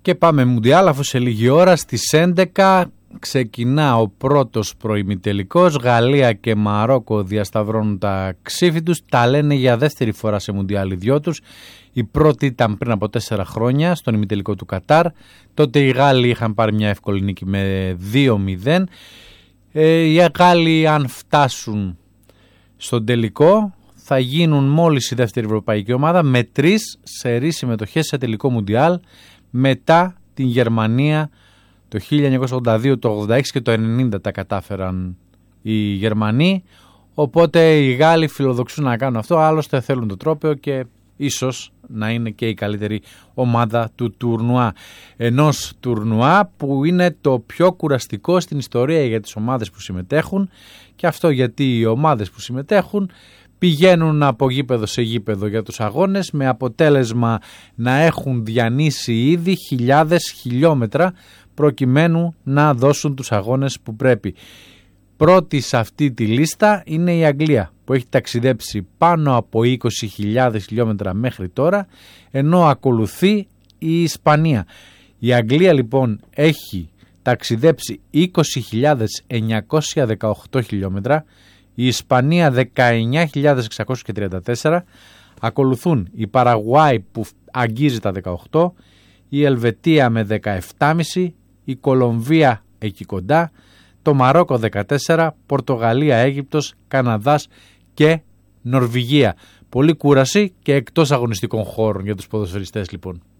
Και πάμε Μουντιάλ, αφού σε λίγη ώρα στις 11 ξεκινά ο πρώτος προημιτελικός. Γαλλία και Μαρόκο διασταυρώνουν τα ξύφη τους. Τα λένε για δεύτερη φορά σε Μουντιάλ οι δυο τους. Η πρώτη ήταν πριν από 4 χρόνια στον ημιτελικό του Κατάρ. Τότε οι Γάλλοι είχαν πάρει μια εύκολη νίκη με 2-0. Οι Γάλλοι, αν φτάσουν στον τελικό, θα γίνουν μόλις η δεύτερη ευρωπαϊκή ομάδα με 3 σερί συμμετοχές σε τελικό Μουντιάλ, μετά την Γερμανία το 1982, το 86 και το 90 τα κατάφεραν οι Γερμανοί. Οπότε οι Γάλλοι φιλοδοξούν να κάνουν αυτό, άλλωστε θέλουν το τρόπαιο και ίσως να είναι και η καλύτερη ομάδα του τουρνουά. Ενός τουρνουά που είναι το πιο κουραστικό στην ιστορία για τις ομάδες που συμμετέχουν, και αυτό γιατί οι ομάδες που συμμετέχουν πηγαίνουν από γήπεδο σε γήπεδο για τους αγώνες, με αποτέλεσμα να έχουν διανύσει ήδη χιλιάδες χιλιόμετρα προκειμένου να δώσουν τους αγώνες που πρέπει. Πρώτη σε αυτή τη λίστα είναι η Αγγλία, που έχει ταξιδέψει πάνω από 20.000 χιλιόμετρα μέχρι τώρα, ενώ ακολουθεί η Ισπανία. Η Αγγλία λοιπόν έχει ταξιδέψει 20.918 χιλιόμετρα, η Ισπανία 19.634, ακολουθούν η Παραγουάη που αγγίζει τα 18, η Ελβετία με 17,5, η Κολομβία εκεί κοντά, το Μαρόκο 14, Πορτογαλία, Αίγυπτος, Καναδάς και Νορβηγία. Πολύ κούραση και εκτός αγωνιστικών χώρων για τους ποδοσφαιριστές λοιπόν.